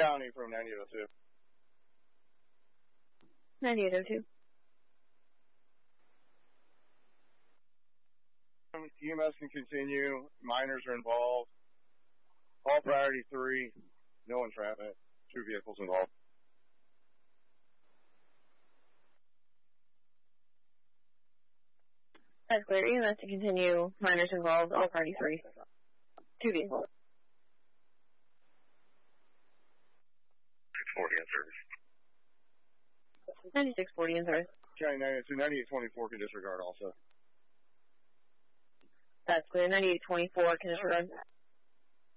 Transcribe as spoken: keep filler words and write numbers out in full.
County from ninety-eight oh two. ninety-eight oh two. E M S can continue. Minors are involved. All priority three. No entrapment. Two vehicles involved. That's clear. E M S to continue. Minors involved. All priority three. Two vehicles. six forty in service. ninety-six forty in service. County ninety-eight two, ninety-eight twenty-four can disregard also. That's clear. ninety-eight twenty-four can disregard.